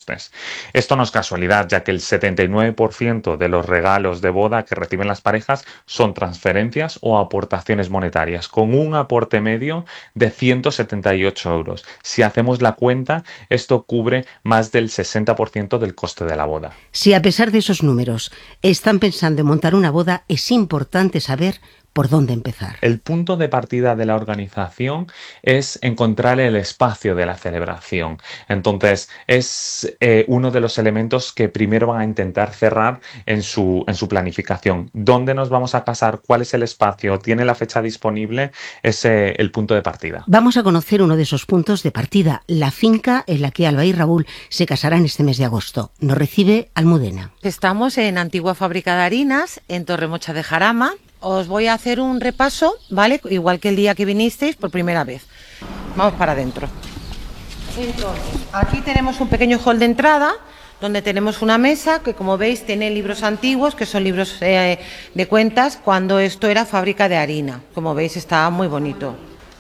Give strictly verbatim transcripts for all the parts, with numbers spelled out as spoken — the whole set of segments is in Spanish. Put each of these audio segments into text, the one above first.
costes. Esto no es casualidad, ya que el setenta y nueve por ciento de los regalos de boda que reciben las parejas son transferencias o aportaciones monetarias, con un aporte medio de ciento setenta y ocho euros. Si hacemos la cuenta, esto cubre más del sesenta por ciento del coste de la boda. Si a pesar de esos números están pensando en montar una boda, es importante saber por dónde empezar. El punto de partida de la organización es encontrar el espacio de la celebración. Entonces, es eh, uno de los elementos que primero van a intentar cerrar en su, en su planificación. ¿Dónde nos vamos a casar? ¿Cuál es el espacio? ¿Tiene la fecha disponible? Es eh, el punto de partida. Vamos a conocer uno de esos puntos de partida, la finca en la que Alba y Raúl se casarán este mes de agosto. Nos recibe Almudena. Estamos en Antigua Fábrica de Harinas, en Torremocha de Jarama. Os voy a hacer un repaso, ¿vale? Igual que el día que vinisteis por primera vez. Vamos para adentro. Entonces, aquí tenemos un pequeño hall de entrada, donde tenemos una mesa que, como veis, tiene libros antiguos, que son libros eh, de cuentas, cuando esto era fábrica de harina. Como veis, está muy bonito.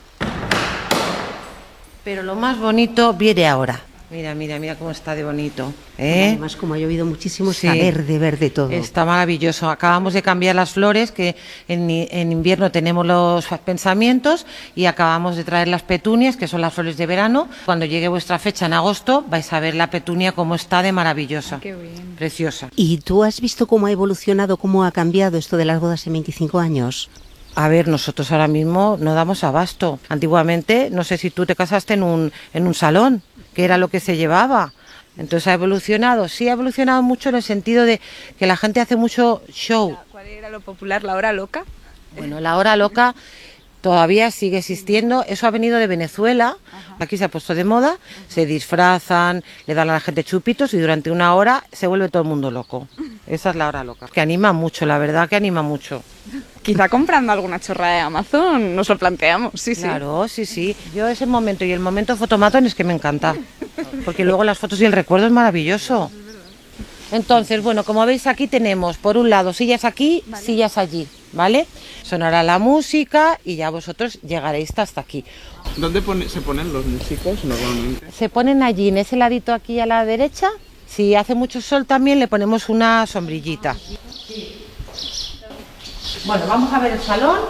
Pero lo más bonito viene ahora. Mira, mira, mira cómo está de bonito, ¿eh? Además, como ha llovido muchísimo, Sí. está verde, verde todo. Está maravilloso. Acabamos de cambiar las flores, que en, en invierno tenemos los pensamientos, y acabamos de traer las petunias, que son las flores de verano. Cuando llegue vuestra fecha en agosto, vais a ver la petunia cómo está de maravillosa. Qué bien. Preciosa. ¿Y tú has visto cómo ha evolucionado, cómo ha cambiado esto de las bodas en veinticinco años? A ver, nosotros ahora mismo no damos abasto. Antiguamente, no sé si tú te casaste en un, en un salón, que era lo que se llevaba. Entonces ha evolucionado, sí ha evolucionado mucho en el sentido de que la gente hace mucho show. ¿Cuál era lo popular? ¿La hora loca? Bueno, la hora loca todavía sigue existiendo, eso ha venido de Venezuela. Ajá. Aquí se ha puesto de moda, se disfrazan, le dan a la gente chupitos y durante una hora se vuelve todo el mundo loco. Esa es la hora loca, que anima mucho, la verdad que anima mucho. Quizá comprando alguna chorrada de Amazon nos lo planteamos, sí, sí. Claro, sí, sí. Yo ese momento y el momento fotomatón es que me encanta, porque luego las fotos y el recuerdo es maravilloso. Entonces, bueno, como veis aquí tenemos, por un lado, sillas aquí, vale. Sillas allí, ¿vale? Sonará la música y ya vosotros llegaréis hasta aquí. ¿Dónde pone, se ponen los músicos normalmente? Se ponen allí, en ese ladito aquí a la derecha. Si hace mucho sol también le ponemos una sombrillita. Bueno, vamos a ver el salón.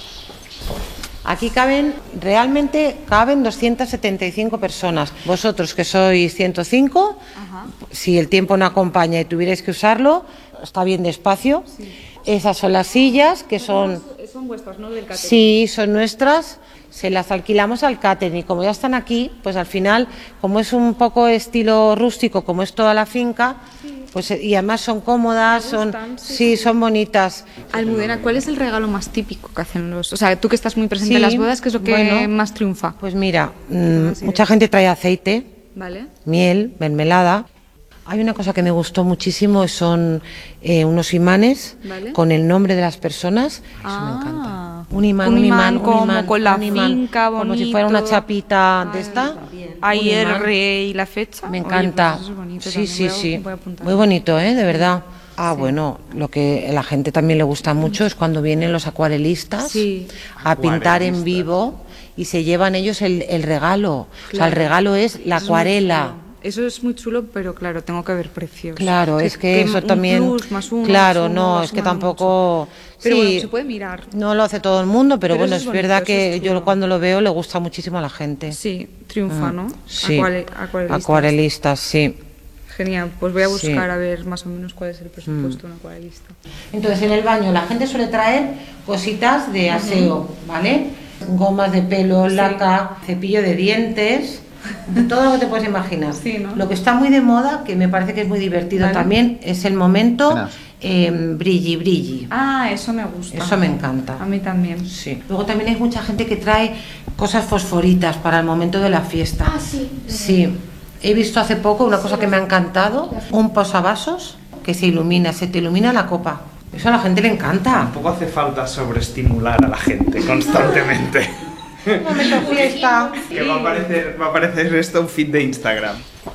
Aquí caben, realmente caben doscientas setenta y cinco personas. Vosotros que sois ciento cinco, ajá. Si el tiempo no acompaña y tuvierais que usarlo, está bien de espacio. Sí. Esas son las sillas que son... Son vuestras, ¿no? Del catering. Sí, son nuestras. Se las alquilamos al catering y como ya están aquí, pues al final, como es un poco estilo rústico, como es toda la finca, sí. Pues y además son cómodas, son sí, sí, son bonitas. Almudena, ¿cuál es el regalo más típico que hacen los? O sea, tú que estás muy presente sí, en las bodas, ¿qué es lo que bueno, más triunfa? Pues mira, mmm, mucha gente trae aceite, vale. Miel, mermelada. Hay una cosa que me gustó muchísimo, son eh, unos imanes, ¿vale? Con el nombre de las personas. Ah. Eso me encanta. Un imán, un, un imán, imán, como un imán, con la un imán, finca, bonito. Como si fuera una chapita de esta. Ahí el rey y la fecha. Me encanta. Oye, pues eso es bonito, sí, sí, voy a, sí. Voy a muy bonito, ¿eh? De verdad. Ah, sí. Bueno, lo que a la gente también le gusta mucho es cuando vienen los acuarelistas sí. a pintar en vivo y se llevan ellos el, el regalo. Claro. O sea, el regalo es la eso acuarela. Es Eso es muy chulo, pero claro, tengo que ver precios. Claro, que, es que, que eso un también... Plus, más uno, claro, más uno, no, más es que tampoco... Mucho. Pero sí, bueno, se puede mirar. No lo hace todo el mundo, pero, pero bueno, es, es bonito, verdad que es yo cuando lo veo le gusta muchísimo a la gente. Sí, triunfa, ¿no? Sí, Acuare, acuarelistas. acuarelistas, sí. Genial, pues voy a buscar sí. a ver más o menos cuál es el presupuesto de mm. un acuarelista. Entonces, en el baño la gente suele traer cositas de aseo, uh-huh. ¿vale? Gomas de pelo, sí. laca, cepillo de dientes... Todo lo que te puedes imaginar. Sí, ¿no? Lo que está muy de moda, que me parece que es muy divertido, ¿vale? También, es el momento eh, brilli brilli. Ah, eso me gusta. Eso me encanta. A mí también. Sí. Luego también hay mucha gente que trae cosas fosforitas para el momento de la fiesta. Ah, sí. Sí. He visto hace poco una cosa que me ha encantado, un posavasos que se ilumina, se te ilumina la copa. Eso a la gente le encanta. Tampoco hace falta sobreestimular a la gente constantemente. Un momento fiesta. Que va a aparecer, va a aparecer esto un feed de Instagram.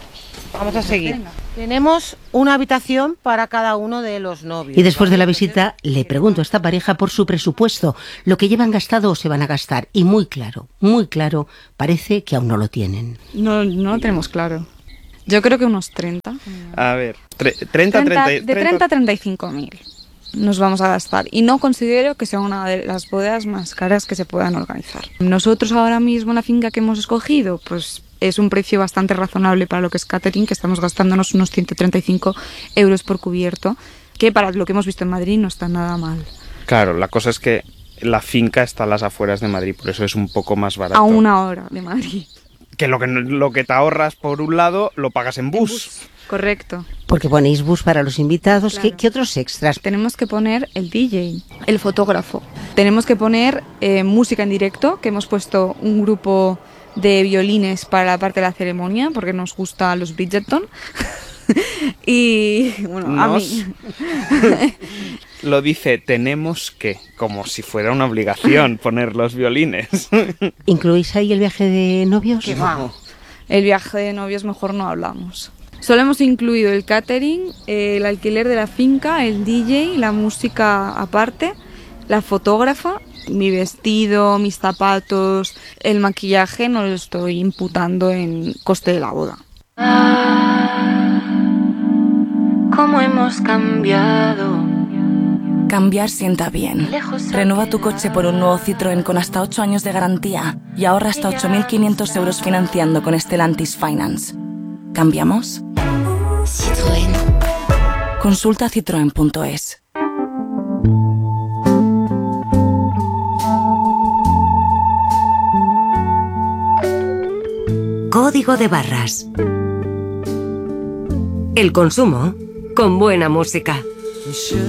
Vamos a seguir. Venga. Tenemos una habitación para cada uno de los novios. Y después de la visita le pregunto a esta pareja por su presupuesto, lo que llevan gastado o se van a gastar. Y muy claro, muy claro, parece que aún no lo tienen. No, no lo tenemos claro. Yo creo que unos treinta. A ver, tre- treinta, treinta, De treinta a treinta y cinco mil nos vamos a gastar. Y no considero que sea una de las bodas más caras que se puedan organizar. Nosotros ahora mismo, la finca que hemos escogido, pues es un precio bastante razonable para lo que es catering, que estamos gastándonos unos ciento treinta y cinco euros por cubierto, que para lo que hemos visto en Madrid no está nada mal. Claro, la cosa es que la finca está a las afueras de Madrid, por eso es un poco más barato. A una hora de Madrid. Que lo que, lo que te ahorras por un lado, lo pagas en bus. En bus. Correcto. Porque ponéis bus para los invitados. Claro. ¿Qué, ¿Qué otros extras? Tenemos que poner el D J, el fotógrafo. Tenemos que poner eh, música en directo, que hemos puesto un grupo de violines para la parte de la ceremonia, porque nos gusta los Bridgerton. Y bueno, nos... a mí lo dice, tenemos que, como si fuera una obligación poner los violines. ¿Incluís ahí el viaje de novios? ¿Qué va? El viaje de novios mejor no hablamos. Solo hemos incluido el catering, el alquiler de la finca, el D J, la música aparte, la fotógrafa, mi vestido, mis zapatos, el maquillaje no lo estoy imputando en coste de la boda. ¿Cómo hemos cambiado? Cambiar sienta bien. Renueva tu coche por un nuevo Citroën con hasta ocho años de garantía y ahorra hasta ocho mil quinientos euros financiando con Stellantis Finance. ¿Cambiamos? Citroën. Consulta citroen punto es. Código de barras. El consumo con buena música.